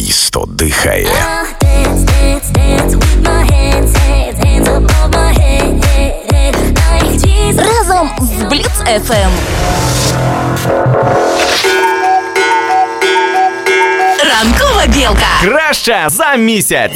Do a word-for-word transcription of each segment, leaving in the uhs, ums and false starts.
Місто дихає. Разом з Бліц еф ем. Ранкова білка. Краща за місяць.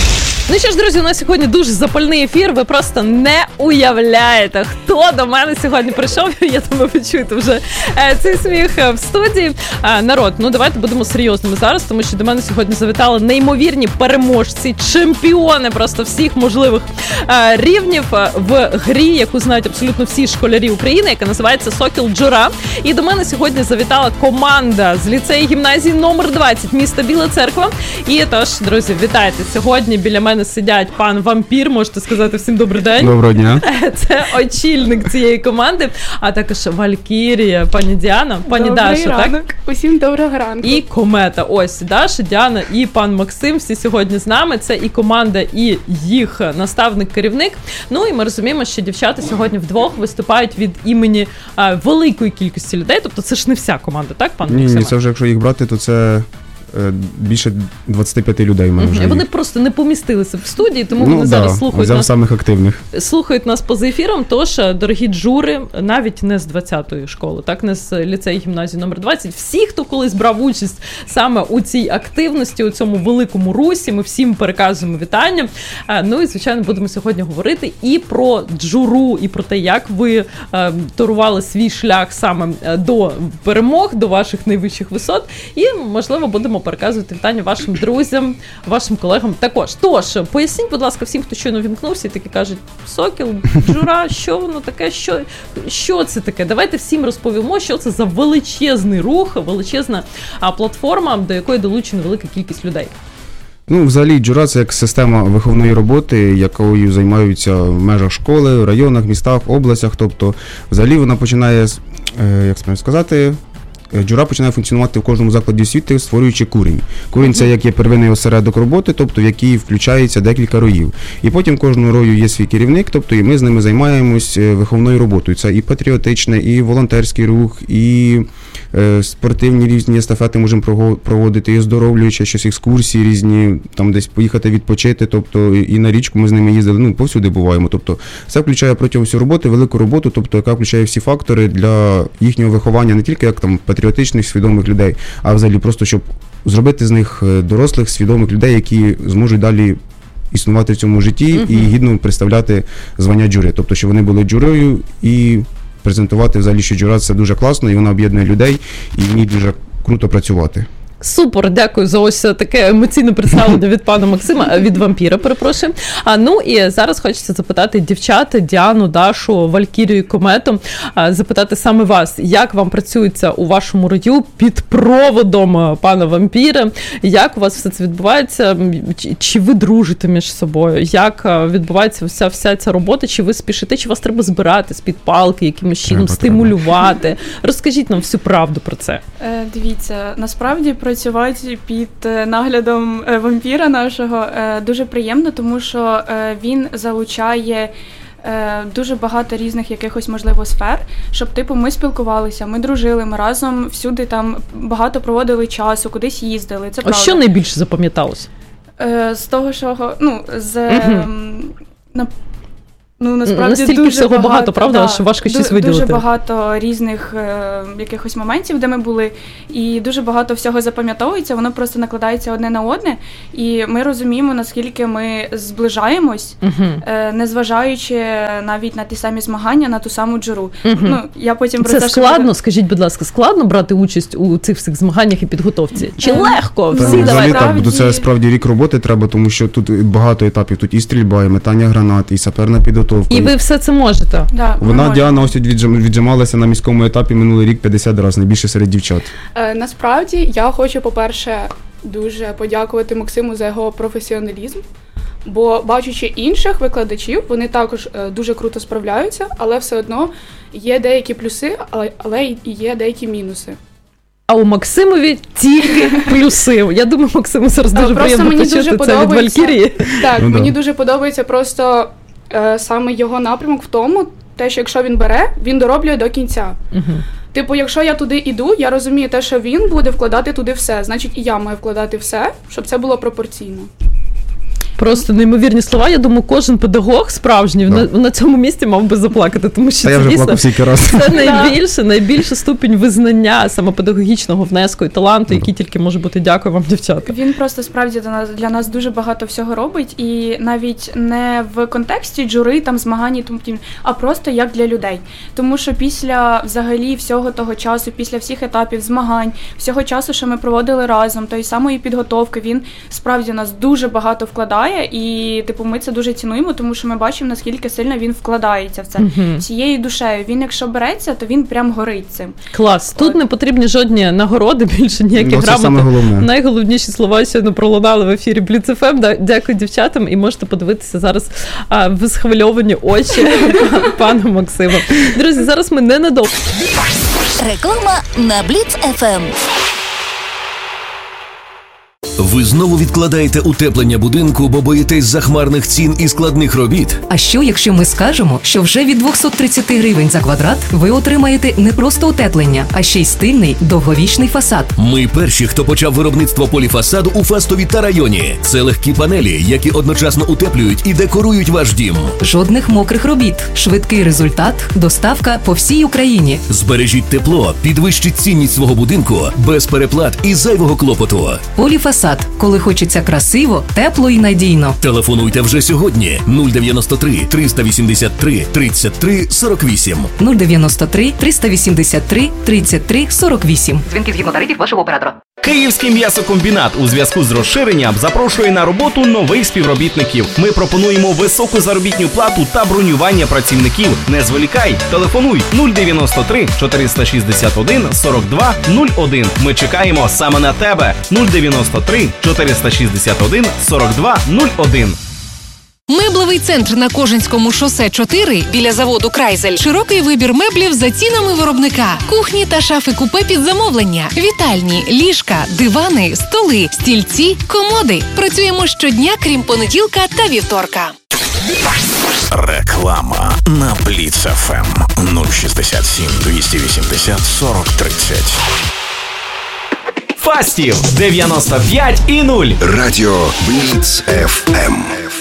Ну що ж, друзі, у нас сьогодні дуже запальний ефір. Ви просто не уявляєте, хто до мене сьогодні прийшов. Я думаю, ви чуєте вже е, цей сміх в студії. Е, народ, ну давайте будемо серйозними зараз, тому що до мене сьогодні завітали неймовірні переможці, чемпіони просто всіх можливих е, рівнів в грі, яку знають абсолютно всі школярі України, яка називається «Сокіл Джура». І до мене сьогодні завітала команда з ліцею гімназії номер двадцять міста Біла Церква. І тож, друзі, вітайте. Сьогодні біля мене сидять пан Вампір, можете сказати всім добрий день. Доброго дня. Це очільник цієї команди, а також Валькірія, пані Діана, пані Добрий Даша, ранок. так? Усім доброго ранку. І Комета. Ось Даша, Діана і пан Максим всі сьогодні з нами. Це і команда, і їх наставник-керівник. Ну і ми розуміємо, що дівчата сьогодні вдвох виступають від імені а, великої кількості людей. Тобто це ж не вся команда, так, пан Ні, Максим? ні, це вже якщо їх брати, то це більше двадцять п'ять людей в мене вже. Вони просто не помістилися в студії, тому ну, вони да, зараз слухають взяв нас. самих активних. Слухають нас поза ефіром, тож, дорогі джури, навіть не з двадцятої школи, так, не з ліцею гімназії номер двадцять, всі, хто колись брав участь саме у цій активності, у цьому великому русі, ми всім переказуємо вітання. Ну і, звичайно, будемо сьогодні говорити і про джуру, і про те, як ви е, торували свій шлях саме до перемог, до ваших найвищих висот, і, можливо, будемо переказувати вітання вашим друзям, вашим колегам також. Тож, поясніть, будь ласка, всім, хто щойно вімкнувся і таки кажуть, «Сокіл, Джура, що воно таке, що, що це таке?» Давайте всім розповімо, що це за величезний рух, величезна а, платформа, до якої долучена велика кількість людей. Ну, взагалі, джура – це як система виховної роботи, якою займаються в межах школи, в районах, містах, областях. Тобто, взагалі, вона починає, як смію сказати, джура починає функціонувати в кожному закладі освіти, створюючи курінь. Курінь – це як є первинний осередок роботи, тобто в який включається декілька роїв. І потім кожного рою є свій керівник, тобто і ми з ними займаємось виховною роботою. Це і патріотичне, і волонтерський рух, і е, спортивні різні естафети можемо проводити, і оздоровлюючи щось, екскурсії різні, там десь поїхати відпочити, тобто і на річку ми з ними їздили, ну, повсюди буваємо. Тобто це включає протягом всієї роботи велику роботу, тобто яка включає всі фактори для їхнього виховання, не тільки як там патріотичних, свідомих людей, а взагалі просто, щоб зробити з них дорослих, свідомих людей, які зможуть далі існувати в цьому житті uh-huh. і гідно представляти звання джури. Тобто, щоб вони були джурою і презентувати взагалі, що джура – це дуже класно, і вона об'єднує людей, і в ній дуже круто працювати. Супер, дякую за ось таке емоційне представлення від пана Максима, від Вампіра, перепрошую. А, ну і зараз хочеться запитати дівчат, Діану, Дашу, Валькірію і Комету, а, запитати саме вас, як вам працюється у вашому раю під проводом пана Вампіра, як у вас все це відбувається, чи, чи ви дружите між собою, як відбувається вся, вся ця робота, чи ви спішите, чи вас треба збирати з-під палки, якимось чином треба, стимулювати. Треба. Розкажіть нам всю правду про це. Е, дивіться, насправді працювати під наглядом Вампіра нашого дуже приємно, тому що він залучає дуже багато різних якихось, можливо, сфер, щоб, типу, ми спілкувалися, ми дружили, ми разом всюди там багато проводили часу, кудись їздили, це правда. А що найбільше запам'яталось? З того, що, ну, з... Угу. На... Ну, насправді, настільки дуже всього багато, багато, правда, да, що важко ду- щось виділити. Дуже багато різних е, якихось моментів, де ми були, і дуже багато всього запам'ятовується, воно просто накладається одне на одне, і ми розуміємо, наскільки ми зближаємось, uh-huh. е, незважаючи навіть на ті самі змагання, на ту саму джуру. Uh-huh. Ну, я потім про це те, складно, що... скажіть, будь ласка, складно брати участь у цих всіх змаганнях і підготовці? Чи uh-huh. легко? Ну, Всі взагалі давай. так, це справді рік роботи треба, тому що тут багато етапів, тут і стрільба, і метання гранат, і саперна підготовка. І ви все це можете. Да, Вона, Діана, ось віджималася на міському етапі минулий рік п'ятдесят разів, найбільше серед дівчат. Е, насправді, я хочу, по-перше, дуже подякувати Максиму за його професіоналізм, бо, бачучи інших викладачів, вони також е, дуже круто справляються, але все одно є деякі плюси, але, але і є деякі мінуси. А у Максимові тільки плюси. Я думаю, Максиму зараз дуже просто приємно мені почути дуже це від Валькірії. Так, ну, мені да. дуже подобається просто е, саме його напрямок в тому, те, що якщо він бере, він дороблює до кінця. Угу. Типу, якщо я туди іду, я розумію те, що він буде вкладати туди все, значить і я маю вкладати все, щоб це було пропорційно. Просто неймовірні слова. Я думаю, кожен педагог справжній Да. на, на цьому місці мав би заплакати, тому що Та я це вже дійсно плакав стільки раз. це найбільше, найбільший ступінь визнання саме педагогічного внеску і таланту, який тільки може бути. Дякую вам, дівчата. Він просто справді для нас, для нас дуже багато всього робить, і навіть не в контексті джури, там змагань і тому подібне, а просто як для людей. Тому що після взагалі всього того часу, після всіх етапів змагань, всього часу, що ми проводили разом, тої самої підготовки, він справді нас дуже багато вкладає, і типу ми це дуже цінуємо, тому що ми бачимо, наскільки сильно він вкладається в це Мгм. всією душею. Він, якщо береться, то він прям горить цим. Клас. Тут От. не потрібні жодні нагороди, більше ніякі Ну, це саме грамоти. головне. Найголовніші слова щойно пролунали в ефірі Бліц еф ем. Да, дякую дівчатам, і можете подивитися зараз а, в схвильовані очі пана Максима. Друзі, зараз ми ненадовго. Реклама на Бліц еф ем. Ви знову відкладаєте утеплення будинку, бо боїтесь захмарних цін і складних робіт? А що, якщо ми скажемо, що вже від двісті тридцять гривень за квадрат ви отримаєте не просто утеплення, а ще й стильний довговічний фасад? Ми перші, хто почав виробництво поліфасаду у Фастові та районі. Це легкі панелі, які одночасно утеплюють і декорують ваш дім. Жодних мокрих робіт, швидкий результат, доставка по всій Україні. Збережіть тепло, підвищіть цінність свого будинку без переплат і зайвого клопоту. Поліфасад, коли хочеться красиво, тепло і надійно. Телефонуйте вже сьогодні нуль дев'яносто три триста вісімдесят три тридцять три сорок вісім. нуль дев'яносто три триста вісімдесят три тридцять три сорок вісім. Дзвінки згідно тарифів вашого оператора. Київський м'ясокомбінат у зв'язку з розширенням запрошує на роботу нових співробітників. Ми пропонуємо високу заробітну плату та бронювання працівників. Не зволікай, телефонуй нуль дев'яносто три чотириста шістдесят один сорок два нуль один. Ми чекаємо саме на тебе. нуль дев'яносто три чотириста шістдесят один сорок два нуль один. Меблевий центр на Кожинському шосе чотири біля заводу «Крайзель». Широкий вибір меблів за цінами виробника. Кухні та шафи-купе під замовлення. Вітальні, ліжка, дивани, столи, стільці, комоди. Працюємо щодня, крім понеділка та вівторка. Реклама на Бліц еф ем нуль шістдесят сім двісті вісімдесят сорок тридцять. Фастів дев'яносто п'ять і нуль. Радіо Бліц еф ем.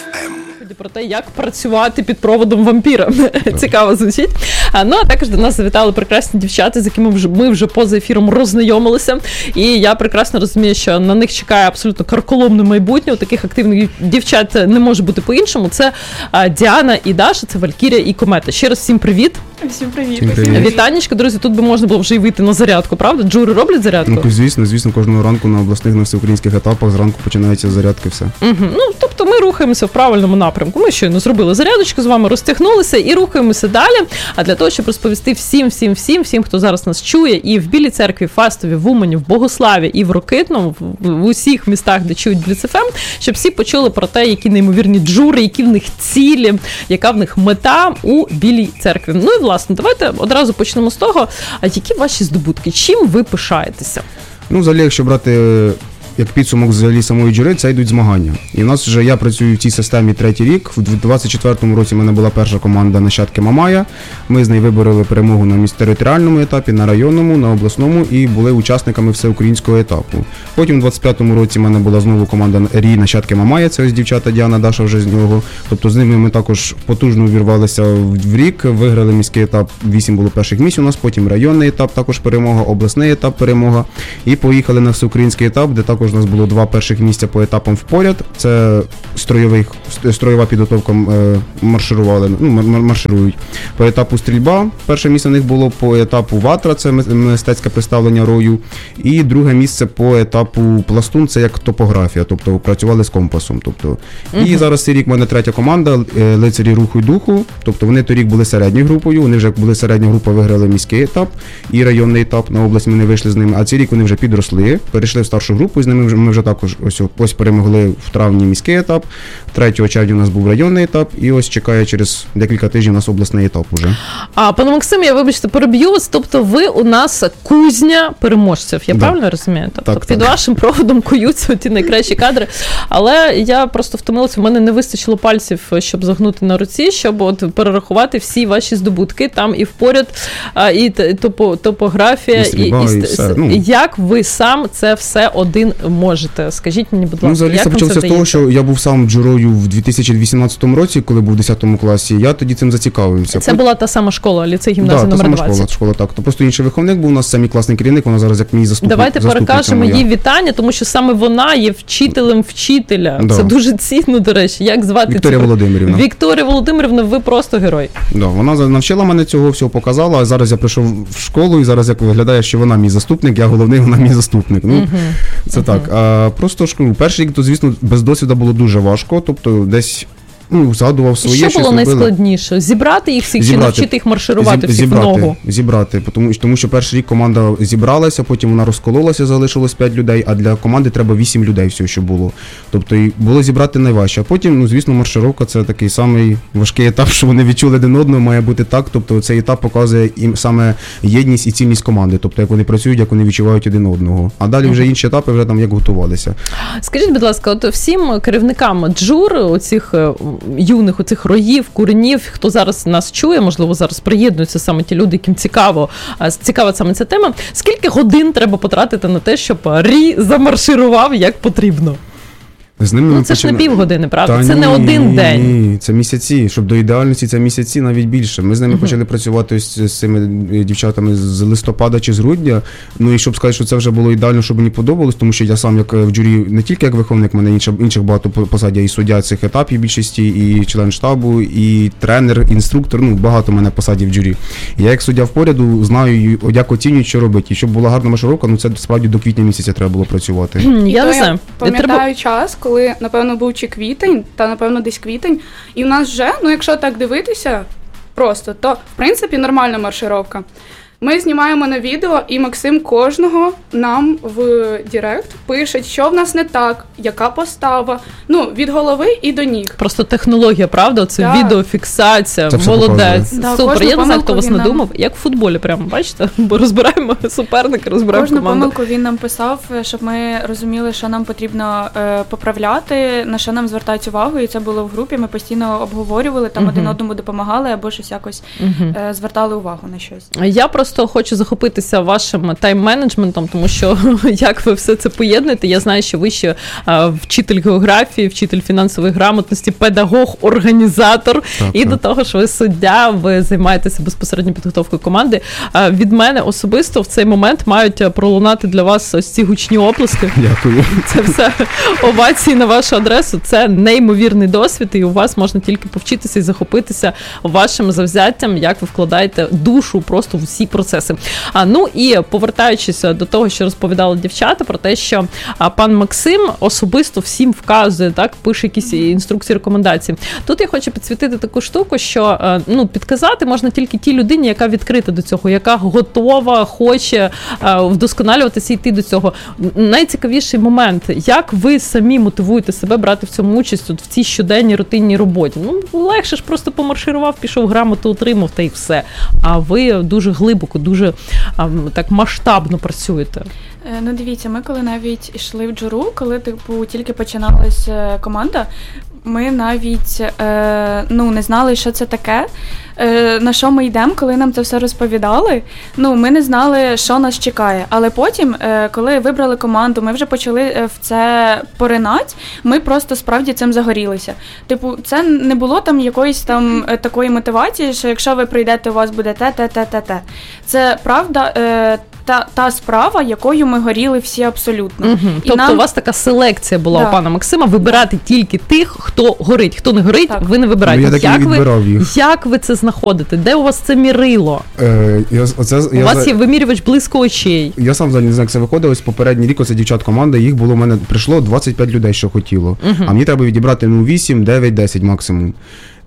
Про те, як працювати під проводом вампіра. Цікаво звучить. А, ну, а також до нас завітали прекрасні дівчата, з якими вже, ми вже поза ефіром роззнайомилися. І я прекрасно розумію, що на них чекає абсолютно карколомне майбутнє. У таких активних дівчат не може бути по-іншому. Це а, Діана і Даша, це Валькірія і Комета. Ще раз всім привіт. Всім привіт. Всім привіт. Вітанечка, друзі, тут би можна було вже й вийти на зарядку, правда? Джури роблять зарядку? Ну, звісно, звісно, кожного ранку на обласних, на всеукраїнських етапах зранку починаються зарядки, все. Угу. Ну, тобто ми рухаємося в правильному напрямку. Ми щойно зробили зарядочку з вами, розтягнулися і рухаємося далі. А для того, щоб розповісти всім, всім, всім, всім, хто зараз нас чує, і в Білій Церкві, в Фастові, в Умані, в Богославі і в Рокитному, в, в усіх містах, де чують Бліц еф ем, щоб всі почули про те, які неймовірні джури, які в них цілі, яка в них мета у Білій Церкві. Ну і, власне, давайте одразу почнемо з того, а які ваші здобутки, чим ви пишаєтеся? Ну, взагалі, якщо брати як підсумок взагалі самої джури, це йдуть змагання. І в нас вже, я працюю в цій системі третій рік. В двадцять четвертому році в мене була перша команда «Нащадки Мамая». Ми з нею вибороли перемогу на міжтериторіальному етапі, на районному, на обласному і були учасниками всеукраїнського етапу. Потім в двадцять п'ятому році в мене була знову команда «Рій «Нащадки Мамая». Це ось дівчата Діана, Даша вже з нього. Тобто з ними ми також потужно увірвалися в рік, виграли міський етап, вісім було перших місць у нас, потім районний етап, також перемога, обласний етап, перемога. І поїхали на всеукраїнський етап, де також у нас було два перших місця по етапам впоряд. Це строєвий, строєва підготовка, е, марширували, ну, марширують. По етапу стрільба перше місце у них було, по етапу ватра, це мистецьке представлення рою. І друге місце по етапу пластун, це як топографія, тобто працювали з компасом. Тобто. І uh-huh. зараз цей рік в мене третя команда, лицарі руху і духу. Тобто вони торік були середньою групою, вони вже були середня група, виграли міський етап і районний етап, на область ми не вийшли з ними. А цей рік вони вже підросли, перейшли в старшу групу, і з ними червня ми вже, ми вже також ось, ось перемогли в травні міський етап, третього червня у нас був районний етап, і ось чекає через декілька тижнів у нас обласний етап уже. А, пане Максим, я, вибачте, переб'ю вас, тобто ви у нас кузня переможців, я да. правильно розумію? Тобто так, під так. вашим проводом куються ті найкращі кадри, але я просто втомилася, в мене не вистачило пальців, щоб загнути на руці, щоб от перерахувати всі ваші здобутки, там і впоряд, а, і топо, топографія, і, стрільба, і, і, і все. Ну. Як ви сам це все один можете? Скажіть мені, будь ласка, ну, взагалі, як це вам почалося це з того, вдається? що я був сам джурою в дві тисячі вісімнадцятому році, коли був в десятому класі, я тоді цим зацікавився. Це Пот... була та сама школа, ліцей гімназії да, номер та сама двадцять. школа, школа, так. То просто інший виховник був у нас, самий класний керівник, вона зараз як мій заступник. Давайте перекажемо їй вітання, тому що саме вона є вчителем вчителя. Да. Це дуже цінно, до речі. Як звати Вікторія цю... Володимирівна. Вікторія Володимирівна, ви просто герой. Да, вона навчила мене цього всього, показала, а зараз я прийшов в школу, і зараз як виглядає, що вона мій заступник, я головний, вона мій заступник. Ну, uh-huh. це uh-huh. так. А просто школу. Перший рік, то, звісно, без досвіду було дуже важко, тобто десь ну, згадував своє, що було найскладніше? Зібрати їх всіх зібрати. Чи навчити їх марширувати Зіб, всіх зібрати, в ногу? Зібрати, тому, тому що перший рік команда зібралася, потім вона розкололася, залишилось п'ять людей, а для команди треба вісім людей всього, що було. Тобто і було зібрати найважче. А потім, ну, звісно, маршировка – це такий самий важкий етап, що вони відчули один одного, має бути так. Тобто цей етап показує їм саме єдність і цільність команди, тобто як вони працюють, як вони відчувають один одного. А далі вже інші етапи, вже там як готувалися. Скажіть, будь ласка, от всім керівникам джур, оцих юних, оцих роїв, куренів, хто зараз нас чує, можливо, зараз приєднуються саме ті люди, яким цікаво, цікава саме ця тема. Скільки годин треба потратити на те, щоб Рі замарширував як потрібно? З ними ну, ми це почина... ж не півгодини, правда? Та це ні, не один ні, день. Ні, це місяці. Щоб до ідеальності це місяці, навіть більше. Ми з ними uh-huh. почали працювати з, з цими дівчатами з листопада чи з грудня. Ну і щоб сказати, що це вже було ідеально, щоб мені подобалось, тому що я сам як в джурі, не тільки як виховник, мене інших, інших багато посад, я і суддя цих етапів більшості, і член штабу, і тренер, інструктор, ну багато мене посадів в джурі. Я як суддя в поряду знаю, як оцінюють, що робити. І щоб була гарна маршировка, ну це справді до квітня місяця треба було працювати. Mm, я не знаю. Пам'ятаю треба... час, коли, напевно, був чи квітень, та, напевно, десь квітень, і у нас вже, ну, якщо так дивитися просто, то, в принципі, нормальна маршировка. Ми знімаємо на відео, і Максим кожного нам в Директ пише, що в нас не так, яка постава, ну, від голови і до ніг. Просто технологія, правда? Це да. відеофіксація, це молодець. Да, супер, я не знаю, хто вас надумав. Нам... Як в футболі прямо, бачите? Бо розбираємо суперника, розбираємо кожну команду. Кожну помилку він нам писав, щоб ми розуміли, що нам потрібно е, поправляти, на що нам звертають увагу, і це було в групі, ми постійно обговорювали, там uh-huh. один одному допомагали, або щось якось uh-huh. е, звертали увагу на щось. Я просто Просто хочу захопитися вашим тайм-менеджментом, тому що як ви все це поєднуєте, я знаю, що ви ще а, вчитель географії, вчитель фінансової грамотності, педагог, організатор, так, і так. до того ж ви суддя, ви займаєтеся безпосередньо підготовкою команди. А, від мене особисто в цей момент мають пролунати для вас ось ці гучні оплески. Дякую. Це все овації на вашу адресу, це неймовірний досвід, і у вас можна тільки повчитися і захопитися вашим завзяттям, як ви вкладаєте душу просто в усі процеси. А, ну і повертаючись до того, що розповідали дівчата, про те, що а, пан Максим особисто всім вказує, так, пише якісь інструкції, рекомендації. Тут я хочу підсвітити таку штуку, що а, ну, підказати можна тільки тій людині, яка відкрита до цього, яка готова, хоче а, вдосконалюватися і йти до цього. Найцікавіший момент, як ви самі мотивуєте себе брати в цьому участь от, в цій щоденній рутинній роботі. Ну, легше ж просто помарширував, пішов, грамоту отримав, та й все. А ви дуже глибоко, дуже а, так масштабно працюєте. Ну, дивіться, ми коли навіть йшли в джуру, коли типу тільки починалась команда, ми навіть е, ну, не знали, що це таке, е, на що ми йдемо, коли нам це все розповідали. Ну, ми не знали, що нас чекає. Але потім, е, коли вибрали команду, ми вже почали в це поринати, ми просто справді цим загорілися. Типу, це не було там якоїсь там такої мотивації, що якщо ви прийдете, у вас буде те, те, те, те, те. Це правда... Е, Та, та справа, якою ми горіли всі абсолютно. Угу. І тобто нам... у вас така селекція була да. у пана Максима, вибирати тільки тих, хто горить. Хто не горить, так. ви не вибираєте. Ну, я як, ви, їх. як ви це знаходите? Де у вас це мірило? Е, я, оце, у я, вас за... є вимірювач близько очей. Я сам взагалі не знаю, як це виходить. Ось попередній рік, оце дівчат команда, їх було, у мене прийшло двадцять п'ять людей, що хотіло. Угу. А мені треба відібрати ну, вісім, дев'ять, десять максимум.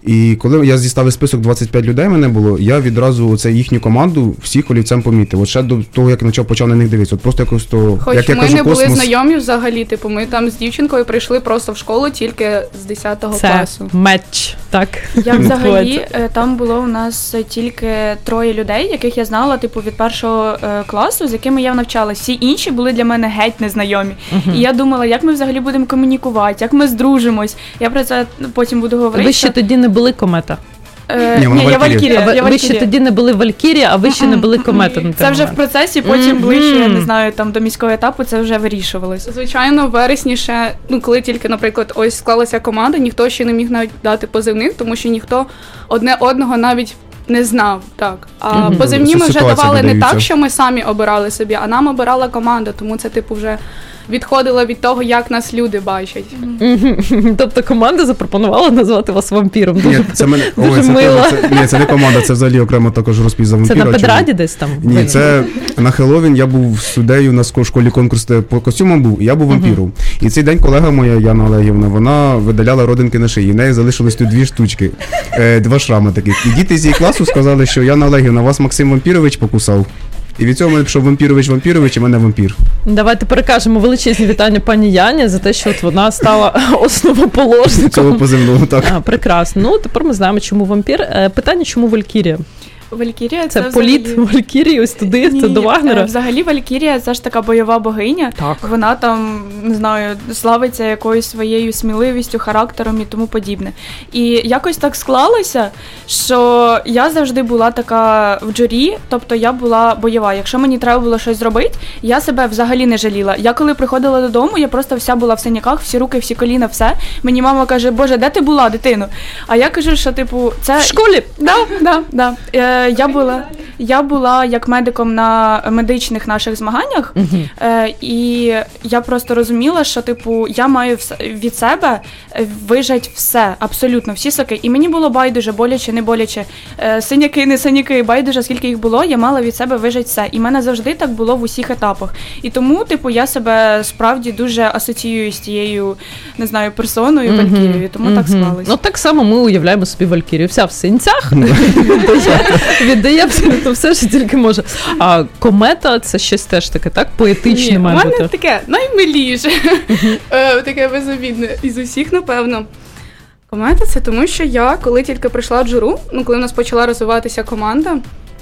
І коли я зіставив список двадцять п'ять людей мене було, я відразу це їхню команду всіх олівцем помітив. От ще до того, як почав почав на них дивитися. От просто якось то, Хоч як я ми кажу, не космос. були знайомі взагалі, типу, ми там з дівчинкою прийшли просто в школу тільки з десятого Це класу. меч, так? Я взагалі, е, там було у нас тільки троє людей, яких я знала, типу, від першого е, класу, з якими я навчалась. Всі інші були для мене геть незнайомі. Мгм. І я думала, як ми взагалі будемо комунікувати, як ми здружимось. Я про це потім буду говорити. Ви ще тоді не були комета? Е, Ні, вона ні, я Валькірія. Валькірія. ви, я ви ще Валькірія. тоді не були Валькірія, а ви ще не були комета на той Це вже в момент. процесі, потім Мгм. ближче, я не знаю, там до міського етапу це вже вирішувалось. Звичайно, в вересні ще, ну коли тільки, наприклад, ось склалася команда, ніхто ще не міг навіть дати позивних, тому що ніхто одне одного навіть не знав. Так. А Мгм. позивні Це ми вже ситуація давали не додаються. так, що ми самі обирали собі, а нам обирала команда, тому це типу вже відходило від того, як нас люди бачать. Мгм. Тобто команда запропонувала назвати вас вампіром. Ні, Дуже, це мене дуже ой, це, мило. це, ні, це не команда, це взагалі окремо також розпис за Це вампіра. на Чому? педраді десь там? Ні, ви? це на Хеллоуін я був суддею на ско- школі конкурс по костюмам був, і я був вампіром. І цей день колега моя, Яна Олегівна, вона видаляла родинки на шиї. В неї залишилось тут дві штучки, е, два шрами таких. І діти з її класу сказали, що Яна Олегівна, вас Максим Вампірович покусав. І від цього в мене пішов Вампірович Вампірович, і в мене вампір. Давайте перекажемо величезні вітання пані Яні за те, що от вона стала Цього основоположником. позивного, так. А, прекрасно. Ну, тепер ми знаємо, чому вампір. Е, Питання, чому Валькірія? Валькірія Це, це, політ взагалі... Валькірії ось туди, Ні, це до ні, Вагнера? е, Взагалі Валькірія це ж така бойова богиня. Так. Вона там, не знаю, славиться якоюсь своєю сміливістю, характером і тому подібне. І якось так склалося, що я завжди була така в джурі, тобто я була бойова. Якщо мені треба було щось зробити, я себе взагалі не жаліла. Я коли приходила додому, я просто вся була в синяках, всі руки, всі коліна, все. Мені мама каже: "Боже, де ти була, дитино?" А я кажу, що типу, це В школі? Да, да, да. Е, я була, я була як медиком на медичних наших змаганнях, Мгм. е, і я просто розуміла, що типу я маю вс- від себе е, вижать все, абсолютно всі соки. І мені було байдуже, боляче, не боляче, е, синяки, не синяки, байдуже, скільки їх було, я мала від себе вижать все. І в мене завжди так було в усіх етапах. І тому, типу, я себе справді дуже асоціюю з тією, не знаю, персоною, Мгм. Валькірією, тому так Мгм. склалось. Ну так само ми уявляємо собі Валькірію. Вся в синцях, віддає, віддає абсолютно все, що тільки може. А комета це щось теж таке, так? Поетичне Ні, у має мене бути. таке наймиліше, Е, таке безобідне із усіх, напевно. Комета це тому, що я, коли тільки прийшла в джуру, ну коли в нас почала розвиватися команда,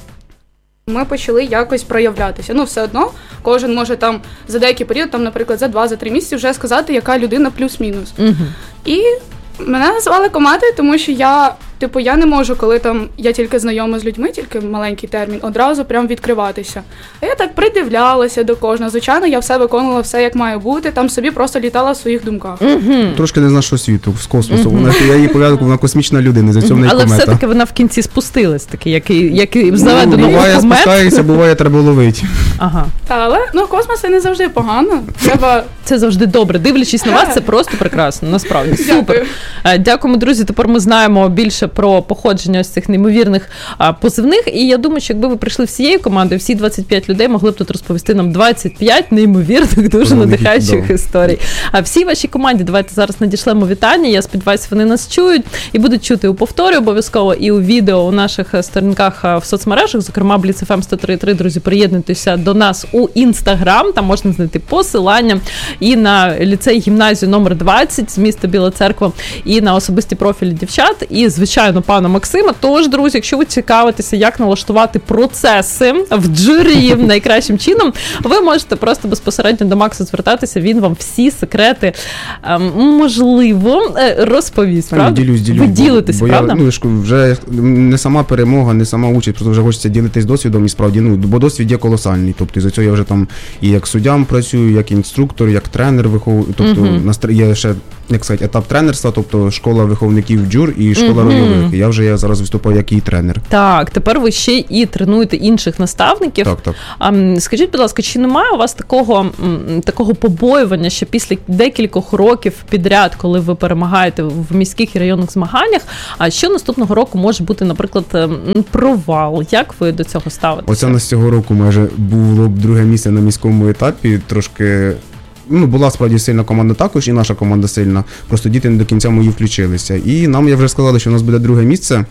ми почали якось проявлятися. Ну, все одно, кожен може там за деякий період, там, наприклад, за два, за три місяці вже сказати, яка людина плюс-мінус. Мгм. І мене називали коматою, тому що я, типу, я не можу, коли там я тільки знайома з людьми, тільки маленький термін, одразу прям відкриватися. А я так придивлялася до кожного. Звичайно, я все виконувала все, як має бути, там собі просто літала в своїх думках. Мгм. Трошки не з нашого світу, з космосу. Мгм. Вона, я її пов'язку, вона космічна людина, за цього в неї Але комета. все-таки вона в кінці спустилась, таки, як і, як і Ну, заведено буває, в комет. спускається, буває, треба ловити. Ага. Та, але ну, космос це не завжди погано. Треба Це завжди добре. Дивлячись на вас, це просто прекрасно. Насправді супер. Дякую. Е, Дякуємо, друзі. Тепер ми знаємо більше про походження ось цих неймовірних а, позивних. І я думаю, що якби ви прийшли всією командою, всі двадцять п'ять людей могли б тут розповісти нам двадцять п'ять неймовірних, дуже Позивних, надихаючих да. історій. А всій вашій команді давайте зараз надішлемо вітання. Я сподіваюся, вони нас чують і будуть чути у повторі обов'язково і у відео у наших е, сторінках е, в соцмережах, зокрема Бліц еф ем сто три три. Друзі, приєднуйтеся до нас у Інстаграм. Там можна знайти посилання і на ліцей гімназію номер двадцять з міста Біла Церква, і на особисті профілі дівчат, і, звичайно, пана Максима. Тож, друзі, якщо ви цікавитеся, як налаштувати процеси в джурі найкращим чином, ви можете просто безпосередньо до Макса звертатися, він вам всі секрети ем, можливо е, розповість, Та ні, правда? ділюсь, ділюсь. Ви бо- ділитесь, бо правда? Я, ну, я ж кажу, вже не сама перемога, не сама участь, просто вже хочеться ділитись досвідом і справді, ну, бо досвід є колосальний. Тобто, за цього я вже там і як суддям працюю, як інструктор, як тренер виховую. Тобто, Мгм. на стр- є ще, як сказати, етап тренерства, тобто школа виховників джур і школа Мгм. рольових. Я вже я зараз виступаю як і тренер. Так, тепер ви ще і тренуєте інших наставників. Так, так. А, м, скажіть, будь ласка, чи немає у вас такого, м, такого побоювання, що після декількох років підряд, коли ви перемагаєте в міських і районних змаганнях, а що наступного року може бути, наприклад, м, провал? Як ви до цього ставитеся? Оце у нас цього року майже було б друге місце на міському етапі, трошки ну, була справді сильна команда також, і наша команда сильна, просто діти не до кінця мої включилися. І нам, я вже сказали, що у нас буде друге місце.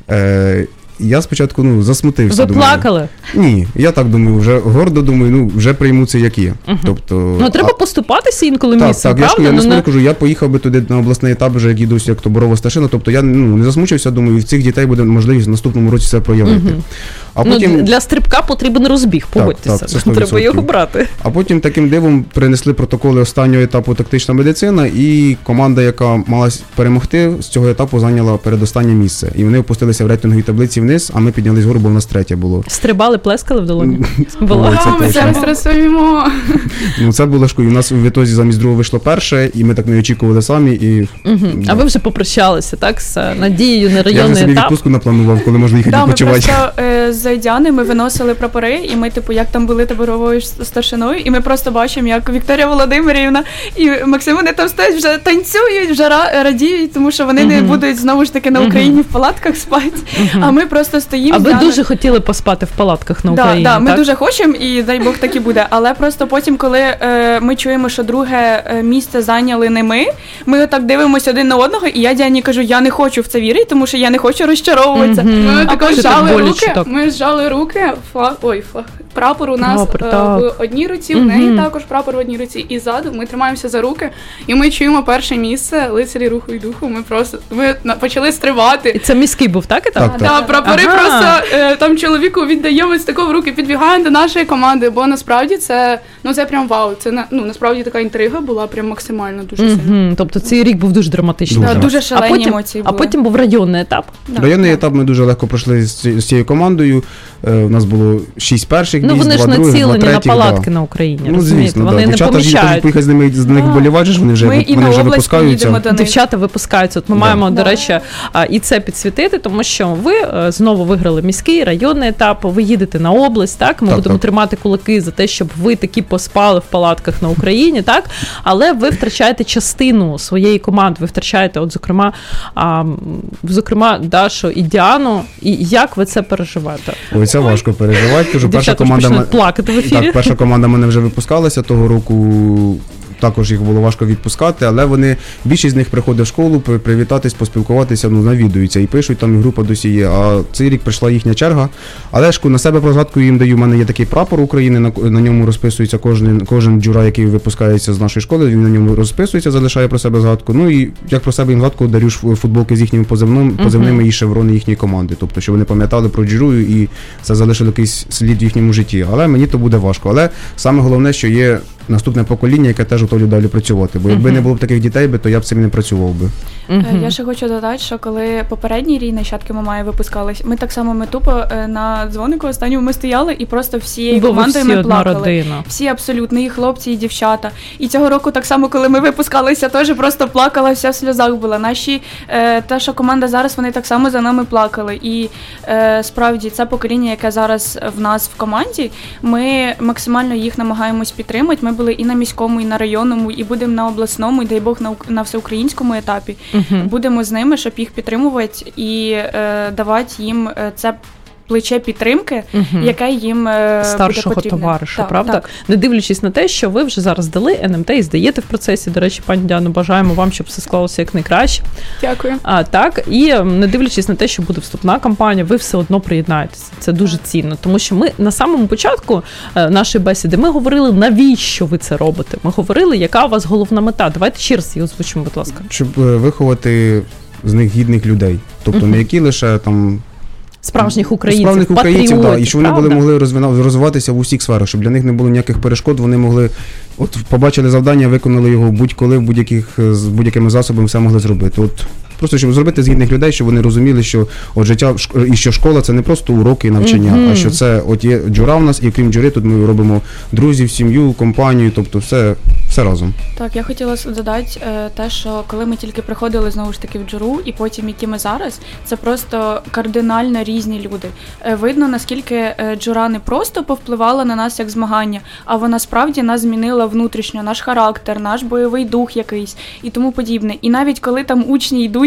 Е, Я спочатку, ну, засмутився. Ви думаю. плакали? Ні, я так думаю, вже гордо думаю, ну, вже прийму це як є. Угу. Тобто, ну, треба а... поступатися інколи так, місцем, так, правда? я, я не ну, не... кажу, я поїхав би туди на обласний етап, вже як їду, як то борова старшина, тобто я, ну, не засмучився, думаю, в цих дітей буде можливість в наступному році це проявити. Угу. А потім... Ну, для стрибка потрібен розбіг, погодьтеся. Так, так, треба його брати. А потім таким дивом принесли протоколи останнього етапу тактична медицина, і команда, яка мала перемогти, з цього етапу зайняла передостаннє місце. І вони опустилися в рейтинговій таблиці вниз, а ми піднялись вгору, бо в нас третє було. Стрибали, плескали в долоні? Було. О, ми зараз рисуємо. Ну, це було шкода. У нас в ітозі замість другого вийшло перше, і ми так не очікували самі. І... Угу. А ви вже попрощалися, так, з надією на районний етап? Я вже собі відпустку напланував, коли можна їхати да, відпочивати. Ми просто е, з Діани ми виносили прапори, і ми, типу, як там були таборовою старшиною, і ми просто бачимо, як Вікторія Володимирівна і Максим, вони там стоять, вже танцюють, вже радіють, тому що вони uh-huh. не будуть знову ж таки на Україні uh-huh. в палатках спати, uh-huh. а ми просто стоїмо. А ви Діани... дуже хотіли поспати в палатках на Україні, да, да, так? ми дуже хочемо, і дай Бог так і буде, але просто потім, коли е, ми чуємо, що друге місце зайняли не ми, ми отак дивимося один на одного, і я Діані кажу, я не хочу в це вірити, тому що я не хочу розчаровуватися. Uh-huh. Ми також зжали боляче, руки, так. ми зжали руки, флаг, ой, флаг, прапор у нас прапор, е, в одній руці, uh-huh. в неї також прапор в одній руці, і ззаду ми тримаємося за руки, і ми чуємо перше місце, лицарі руху і духу, ми просто, ми почали стрибати. І це міський був, так? І так, так, так. Прапори ага. просто, е, там чоловіку віддаємо з такого в руки, підбігаємо до нашої команди, бо насправді це, ну це прям вау, це, ну, насправді така інтрига була прям максимально дуже uh-huh. сильна. Тобто цей рік був дуже драматичний. Дуже, да, дуже шалені а потім, емоції були. А потім був районний етап. Да, районний да. етап ми дуже легко пройшли з, з цією командою. Е, у нас було шість перших ну, місць, два других, два третіх. Ну, вони ж націлені на палатки да. на Україні, ну, розумієте? Звісно, вони да. не Дівчата поміщають. Дівчата з ними, з них да. боліваєш, вони вже, ми вони вже випускаються. Дівчата випускаються. От ми да. маємо, да. до речі, і це підсвітити, тому що ви знову виграли міський, районний етап, ви їдете на область, так? Ми так, будемо так. тримати кулаки за те, щоб ви таки поспали в палатках на Україні, так? Але ви втрачаєте частину своєї команди, ви втрачаєте, от, зокрема, а, зокрема, Дашу і Діану. І як ви це переживаєте? Ой, це важко переживати. Кажу, перша команда почнуть плакати в ефірі. Так, перша команда мене вже випускалася того року. Також їх було важко відпускати, але вони, більшість з них приходить в школу, привітатись, поспілкуватися, ну, навідуються і пишуть, там і група досі є. А цей рік прийшла їхня черга. Але ж на себе про згадку їм даю, у мене є такий прапор України, на, на ньому розписується кожен, кожен джура, який випускається з нашої школи, він на ньому розписується, залишає про себе згадку. Ну і як про себе їм згадку, дарю футболки з їхніми позивним, позивними uh-huh. і шеврони їхньої команди. Тобто, щоб вони пам'ятали про джуру і це залишило якийсь слід в їхньому житті. Але мені то буде важко. Але саме головне, що є наступне покоління, яке теж готові далі працювати. Бо якби uh-huh. не було б таких дітей, то я б цим не працював би. Uh-huh. Я ще хочу додати, що коли попередній рік нащадки Мамаї випускались, ми так само, ми тупо на дзвонику останньому ми стояли і просто всією командою ми плакали. Родина. Всі абсолютно, і хлопці, і дівчата. І цього року так само, коли ми випускалися, теж просто плакала, вся в сльозах була. Наші, е, та, що команда зараз, вони так само за нами плакали. І е, справді, це покоління, яке зараз в нас в команді, ми максимально їх намагаємось підтримати. Ми були і на міському, і на районному, і будемо на обласному, і дай Бог на, на всеукраїнському етапі. Uh-huh. Будемо з ними, щоб їх підтримувати і е, давати їм е, це плече підтримки, uh-huh. яке їм е, старшого буде потрібне. Товариша, так, правда? Так. Не дивлячись на те, що ви вже зараз здали ен ем те і здаєте в процесі. До речі, пані Діано, бажаємо вам, щоб все склалося як найкраще. Дякую. А, так, і не дивлячись на те, що буде вступна кампанія, ви все одно приєднаєтеся. Це дуже цінно, тому що ми на самому початку нашої бесіди ми говорили, навіщо ви це робите. Ми говорили, яка у вас головна мета. Давайте ще раз її озвучимо, будь ласка. Щоб виховати з них гідних людей. Тобто uh-huh. не які лише там справжніх українців, справжніх українців, да, і щоб вони правда? були могли розвиватися в усіх сферах, щоб для них не було ніяких перешкод, вони могли, от побачили завдання, виконали його будь-коли, в будь-яких, з будь-якими засобами все могли зробити. От просто щоб зробити з гідних людей, щоб вони розуміли, що от життя і що школа це не просто уроки і навчання, mm-hmm. а що це от є джура в нас, і крім джури тут ми робимо друзів, сім'ю, компанію, тобто все, все разом. Так, я хотіла додати е, те, що коли ми тільки приходили знову ж таки в джуру, і потім які ми зараз, це просто кардинально різні люди. Е, видно, наскільки е, джура не просто повпливала на нас як змагання, а вона справді нас змінила внутрішньо, наш характер, наш бойовий дух якийсь і тому подібне. І навіть коли там учні йдуть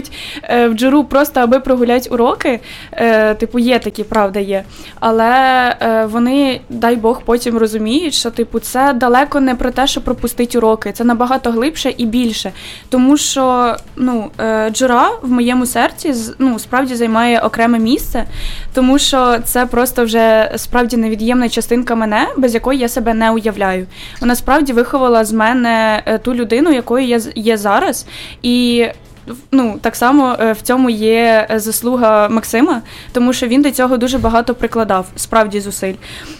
беруть е, в джуру просто аби прогуляти уроки, е, типу є такі, правда є, але е, вони, дай Бог, потім розуміють, що типу це далеко не про те, що пропустити уроки, це набагато глибше і більше, тому що ну, е, джура в моєму серці ну, справді займає окреме місце, тому що це просто вже справді невід'ємна частинка мене, без якої я себе не уявляю. Вона справді виховала з мене ту людину, якою я є зараз, і ну, так само в цьому є заслуга Максима, тому що він до цього дуже багато прикладав, справді зусиль.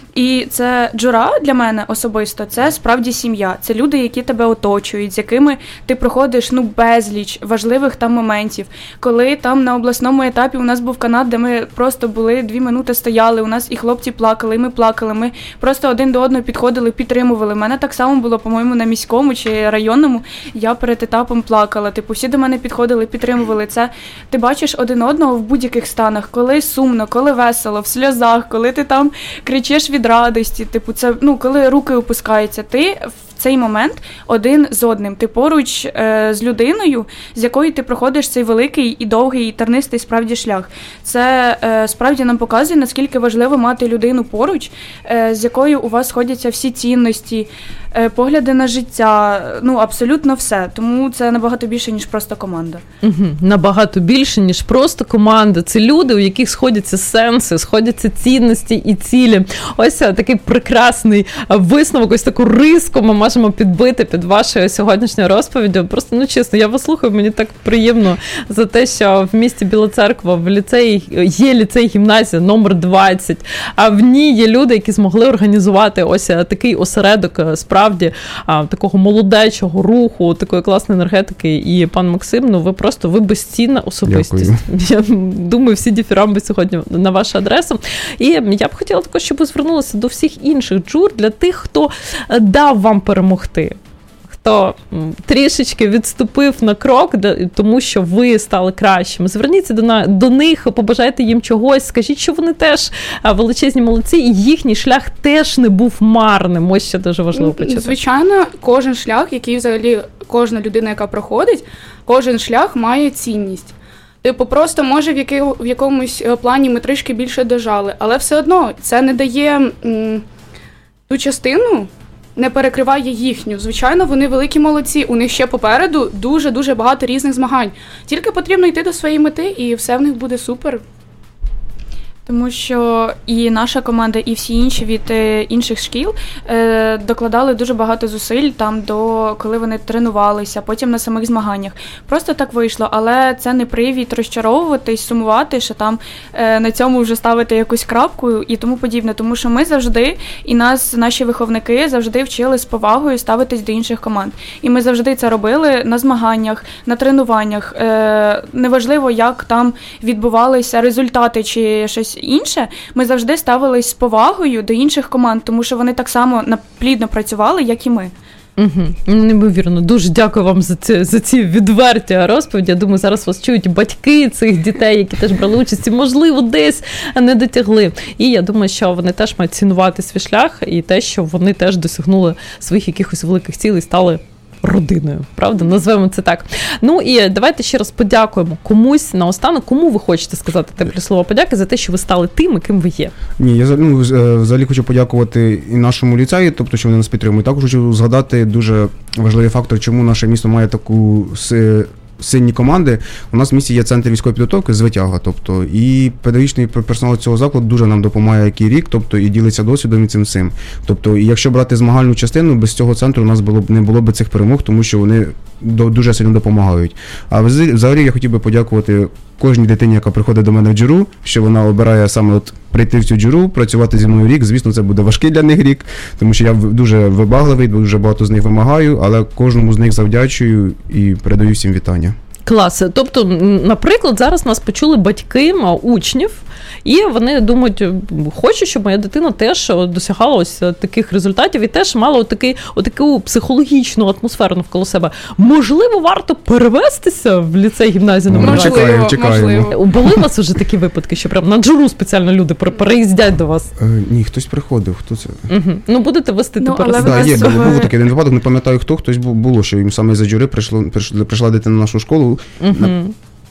І це джура для мене особисто, це справді сім'я. Це люди, які тебе оточують, з якими ти проходиш ну, безліч важливих там моментів. Коли там на обласному етапі у нас був канат, де ми просто були, дві минути стояли, у нас і хлопці плакали, і ми плакали, ми просто один до одного підходили, підтримували. У мене так само було, по-моєму, на міському чи районному, я перед етапом плакала. Типу, всі до мене підходили, підтримували. Це ти бачиш один одного в будь-яких станах, коли сумно, коли весело, в сльозах, коли ти там кричиш від радості, типу, це, ну, коли руки опускаються, ти в цей момент один з одним, ти поруч е, з людиною, з якою ти проходиш цей великий і довгий, і тернистий справді шлях. Це е, справді нам показує, наскільки важливо мати людину поруч, е, з якою у вас сходяться всі цінності, е, погляди на життя, ну, абсолютно все. Тому це набагато більше, ніж просто команда. Угу. Набагато більше, ніж просто команда. Це люди, у яких сходяться сенси, сходяться цінності і цілі. Ось такий прекрасний висновок, ось таку риску ми можемо підбити під вашою сьогоднішньою розповіддю. Просто, ну чесно, я вас слухаю, мені так приємно за те, що в місті Біла Церква в ліцеї є ліцей-гімназія номер двадцять, а в ній є люди, які змогли організувати ось такий осередок справді такого молодечого руху, такої класної енергетики. І пан Максим, ну ви просто, ви безцінна особистість. Дякую. Я думаю, всі дифірамби сьогодні на вашу адресу. І я б хотіла також, щоб ви звернулися до всіх інших джур, для тих, хто дав вам перемогти, хто трішечки відступив на крок, тому що ви стали кращими. Зверніться до, до них, побажайте їм чогось, скажіть, що вони теж величезні молодці, і їхній шлях теж не був марним. Ось що дуже важливо почути. Звичайно, кожен шлях, який взагалі кожна людина, яка проходить, кожен шлях має цінність. Типу, просто, може, в, який, в якомусь плані ми трішки більше дожали, але все одно це не дає м, ту частину, не перекриває їхню. Звичайно, вони великі молодці, у них ще попереду дуже-дуже багато різних змагань. Тільки потрібно йти до своєї мети, і все в них буде супер. Тому що і наша команда, і всі інші від е, інших шкіл е, докладали дуже багато зусиль там, до коли вони тренувалися, потім на самих змаганнях. Просто так вийшло, але це не привід розчаровуватись, сумувати, що там е, на цьому вже ставити якусь крапку і тому подібне. Тому що ми завжди, і нас, наші виховники завжди вчили з повагою ставитись до інших команд. І ми завжди це робили на змаганнях, на тренуваннях. Е, неважливо, як там відбувалися результати чи щось інше, ми завжди ставились з повагою до інших команд, тому що вони так само плідно працювали, як і ми. Угу. Неймовірно. Дуже дякую вам за ці, за ці відверті розповіді. Я думаю, зараз вас чують батьки цих дітей, які теж брали участь і, можливо, десь не дотягли. І я думаю, що вони теж мають цінувати свій шлях і те, що вони теж досягнули своїх якихось великих цілей, стали родиною, правда? Назвемо це так. Ну і давайте ще раз подякуємо комусь наостанок. Кому ви хочете сказати теплі слова подяки за те, що ви стали тим, ким ви є? Ні, я ну, взагалі хочу подякувати і нашому ліцею, тобто, що вони нас підтримують. Також хочу згадати дуже важливий фактор, чому наше місто має таку сильні команди. У нас в місті є центр військової підготовки «Звитяга», тобто, і педагогічний персонал цього закладу дуже нам допомагає який рік, тобто, і ділиться досвідом і цим всім. Тобто, і якщо брати змагальну частину, без цього центру у нас було б, не було б цих перемог, тому що вони до, дуже сильно допомагають. А взагалі я хотів би подякувати кожній дитині, яка приходить до мене в джуру, що вона обирає саме от прийти в цю джуру, працювати зі мною рік. Звісно, це буде важкий для них рік, тому що я дуже вибагливий, дуже багато з них вимагаю, але кожному з них завдячую і передаю всім вітання. Клас. Тобто, наприклад, зараз нас почули батьки учнів, і вони думають, хочу, щоб моя дитина теж досягала ось таких результатів і теж мала отакий, отаку психологічну атмосферу навколо себе. Можливо, варто перевестися в ліцей гімназію номер двадцять? Чекаємо, чекаємо. Були у вас вже такі випадки, що прям на джуру спеціально люди переїздять до вас? Е, ні, хтось приходив. Хто це? Угу. Ну, будете вести ну, тепер. Так, да, є, було, було такий один випадок, не пам'ятаю хто, хтось був, було, що їм саме за джури прийшло, прийшла, прийшла дитина на нашу школу. Угу.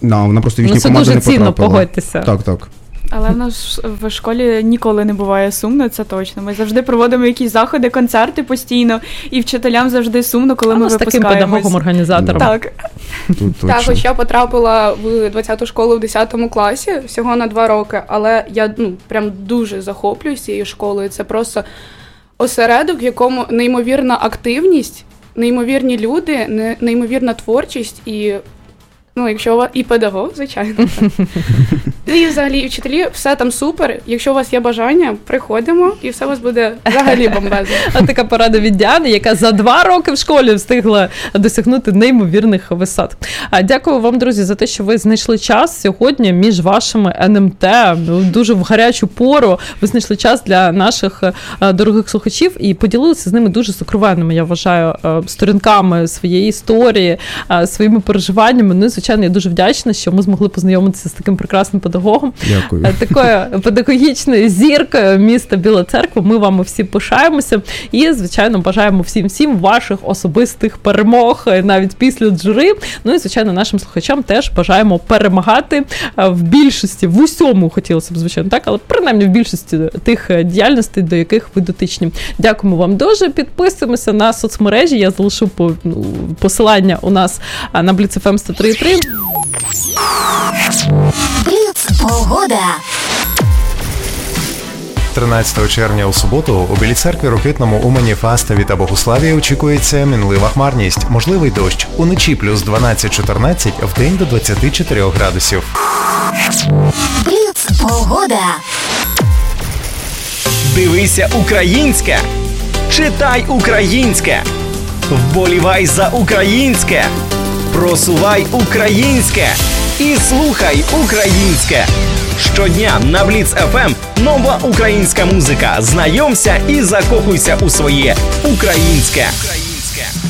Да, вона просто в їхню ну, це команду дуже не цінно, потрапила. погодьтеся. Так, так. Але в нас в школі ніколи не буває сумно, це точно. Ми завжди проводимо якісь заходи, концерти постійно, і вчителям завжди сумно, коли а ми з таким випускаємось. педагогом-організатором. Так. Тут Так, точно. хоч я потрапила в двадцяту школу в десятому класі, всього на два роки, але я ну, прям дуже захоплююсь цією школою. Це просто осередок, в якому неймовірна активність, неймовірні люди, не- неймовірна творчість і, ну, якщо у вас і педагог, звичайно. І взагалі і вчителі, все там супер. Якщо у вас є бажання, приходимо, і все у вас буде взагалі бомбезно. А така порада від Діани, яка за два роки в школі встигла досягнути неймовірних висот. А дякую вам, друзі, за те, що ви знайшли час сьогодні між вашими ен ем те. Дуже в гарячу пору ви знайшли час для наших е, дорогих слухачів і поділилися з ними дуже сокровенними, я вважаю, е, сторінками своєї історії, е, своїми переживаннями. Ну і, звичайно, я дуже вдячна, що ми змогли познайомитися з таким прекрасним педагогом. Дякую. Е, Такою педагогічною зіркою міста Біла Церква. Ми вами всі пишаємося і, звичайно, бажаємо всім-всім ваших особистих перемог навіть після жури. Ну і, звичайно, нашим слухачам теж бажаємо перемагати в більшості, в усьому, хотілося б, звичайно, так, але принаймні в більшості тих діяльностей, до яких ви дотичні. Дякуємо вам дуже. Підписуємося на соцмережі. Я залишу по, ну, посилання у нас на Бліц еф ем сто три і три. Бліц погода. тринадцятого червня у суботу у Білій Церкві, Рокитному, Умані, Фастові та Богуславі очікується мінлива хмарність, можливий дощ. Уночі плюс дванадцять-чотирнадцять, вдень до двадцять чотири градусів. Бліц погода. Дивися українське, читай українське, вболівай за українське, просувай українське і слухай українське. Щодня на Бліц еф ем нова українська музика. Знайомся і закохуйся у своє українське.